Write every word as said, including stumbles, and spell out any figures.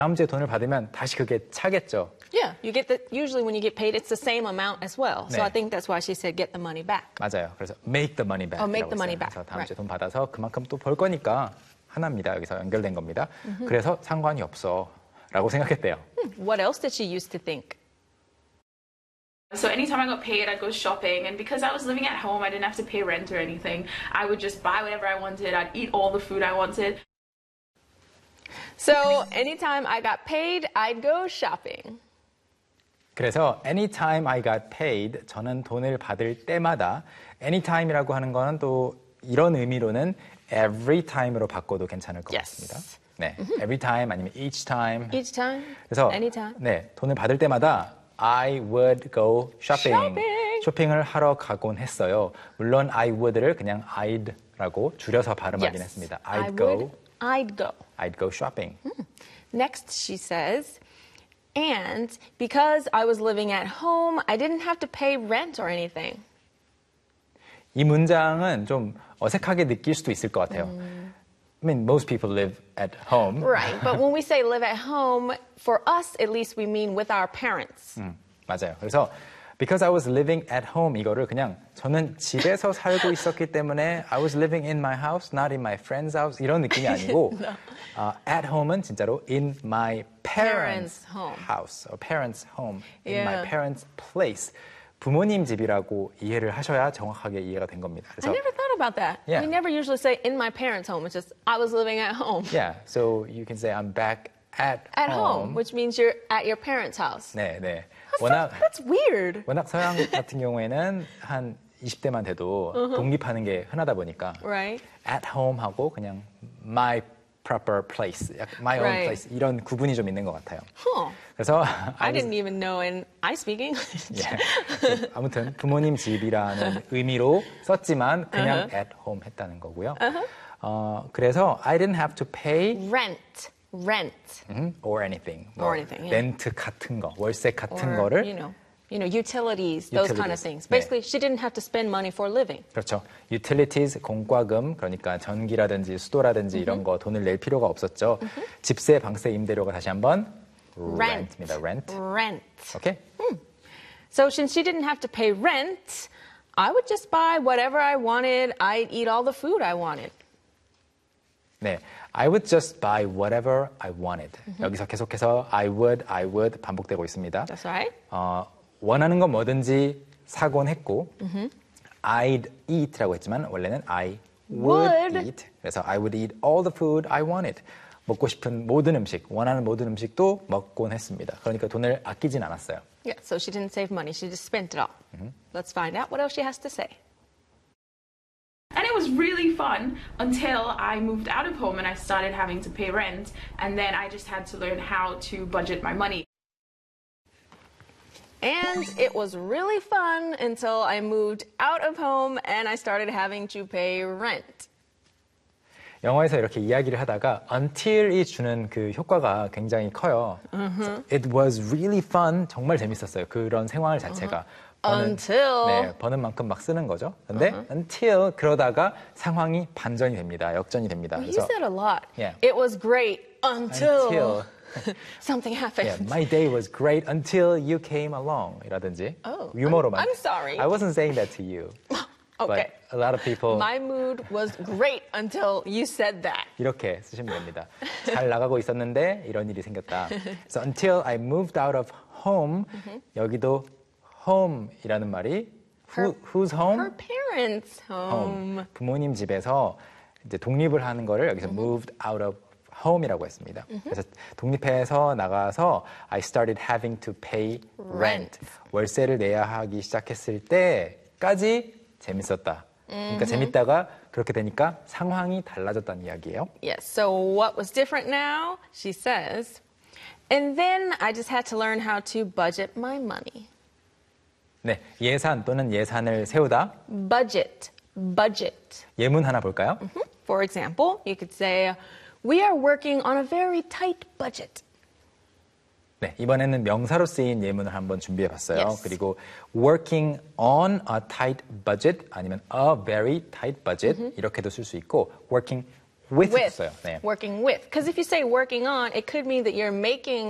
다음 주에 돈을 받으면 다시 그게 차겠죠. Yeah, you get the, usually when you get paid, it's the same amount as well. So 네. I think that's why she said get the money back. 맞아요. 그래서 make the money back. Oh, make the money back. 그래서 다음 Right. 주에 돈 받아서 그만큼 또 벌 거니까 하나입니다. 여기서 연결된 겁니다. Mm-hmm. 그래서 상관이 없어 라고 생각했대요. Hmm. What else did she used to think? So anytime I got paid, I'd go shopping, and because I was living at home, I didn't have to pay rent or anything. I would just buy whatever I wanted. I'd eat all the food I wanted. So anytime I got paid, I'd go shopping. 그래서 anytime I got paid, 저는 돈을 받을 때마다 anytime이라고 하는 거는 또 이런 의미로는 every time으로 바꿔도 괜찮을 것 Yes. 같습니다. 네, mm-hmm. every time 아니면 each time. Each time, 그래서 anytime. 네, 돈을 받을 때마다 I would go shopping. shopping. 쇼핑을 하러 가곤 했어요. 물론 I would를 그냥 I'd라고 줄여서 발음하긴 Yes. 했습니다. I'd I go. would, I'd go. I'd go shopping. Hmm. Next, she says, and because I was living at home, I didn't have to pay rent or anything. 이 문장은 좀 어색하게 느낄 수도 있을 것 같아요. 음. I mean, most people live at home. Right, but when we say live at home, for us at least we mean with our parents. 음, 맞아요. 그래서 because I was living at home 이거를 그냥 저는 집에서 살고 있었기 때문에 I was living in my house, not in my friend's house 이런 느낌이 아니고 no. uh, at home은 진짜로 in my parents', parents home. house or parents' home, in Yeah. my parents' place. 부모님 집이라고 이해를 하셔야 정확하게 이해가 된 겁니다. 그래서 I never thought about that. Yeah. We never usually say in my parents' home. It's just I was living at home. Yeah, so you can say I'm back at, At home. home, which means you're at your parents' house. 네, 네. That's, 워낙 that's weird. 워낙 서양 같은 경우에는 한 이십 대만 돼도 uh-huh. 독립하는 게 흔하다 보니까 Right. at home 하고 그냥 my proper place, my own Right. place 이런 구분이 좀 있는 것 같아요. Huh. 그래서 I didn't even know, and I speak English. yeah. 아무튼 부모님 집이라는 의미로 썼지만 그냥 uh-huh. at home 했다는 거고요. Uh-huh. 어, 그래서 I didn't have to pay Rent. Rent. mm, or anything. Or anything, yeah. 렌트 같은 거, 월세 같은 Or, 거를 you know, you know, utilities, those kind of Utilities. things. 네. Basically, she didn't have to spend money for living. 그렇죠. utilities, 공과금, 그러니까 전기라든지 수도라든지 Mm-hmm. 이런 거 돈을 낼 필요가 없었죠. Mm-hmm. 집세, 방세, 임대료가 다시 한번 Rent. rent입니다. rent. Rent. 오케이? Hmm. So since she didn't have to pay rent, I would just buy whatever I wanted. I'd eat all the food I wanted. 네. I would just buy whatever I wanted. Mm-hmm. 여기서 계속해서 I would, I would 반복되고 있습니다. That's right. 어, 원하는 건 뭐든지 사곤 했고 Mm-hmm. I'd eat라고 했지만 원래는 I would, Would. eat. 그래서 I would eat all the food I wanted. 먹고 싶은 모든 음식, 원하는 모든 음식도 먹곤 했습니다. 그러니까 돈을 아끼진 않았어요. Yeah, so she didn't save money. She just spent it all. Mm-hmm. Let's find out what else she has to say. And it was really fun until I moved out of home and I started having to pay rent. And then I just had to learn how to budget my money. And it was really fun until I moved out of home and I started having to pay rent. 영어에서 이렇게 이야기를 하다가 until이 주는 그 효과가 굉장히 커요. Uh-huh. It was really fun. 정말 재밌었어요. 그런 생활 자체가. Uh-huh. 버는, Until. 네, 버는 만큼 막 쓰는 거죠. 근데 Uh-huh. until 그러다가 상황이 반전이 됩니다. 역전이 됩니다. Well, you said a lot. Yeah. It was great until, until something happened. yeah, my day was great until you came along. 이라든지 Oh, 유머로만. I'm, I'm sorry. I wasn't saying that to you. Okay. But a lot of people My mood was great until you said that. 이렇게 쓰시면 됩니다. 잘 나가고 있었는데 이런 일이 생겼다. So until I moved out of home, 여기도 home이라는 말이 who, whose home? Her parents' home. home. 부모님 집에서 이제 독립을 하는 거를 여기서 moved out of home이라고 했습니다. 그래서 독립해서 나가서 I started having to pay rent. 월세를 내야 하기 시작했을 때까지 재밌었다. 그러니까 재밌다가 그렇게 되니까 상황이 달라졌다는 이야기예요. Yes, so what was different now? She says, and then I just had to learn how to budget my money. 네, 예산 또는 예산을 세우다. Budget, budget. 예문 하나 볼까요? Mm-hmm. For example, you could say, we are working on a very tight budget. 네, 이번에는 명사로 쓰인 예문을 한번 준비해 봤어요. Yes. 그리고 working on a tight budget 아니면 a very tight budget Mm-hmm. 이렇게도 쓸 수 있고 working with, with 써요. 네. working with. Because if you say working on, it could mean that you're making